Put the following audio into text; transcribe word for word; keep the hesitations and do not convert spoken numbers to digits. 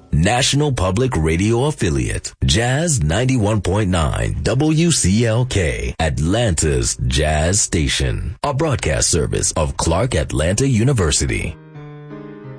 National Public Radio affiliate, Jazz ninety-one point nine W C L K, Atlanta's Jazz Station, a broadcast service of Clark Atlanta University.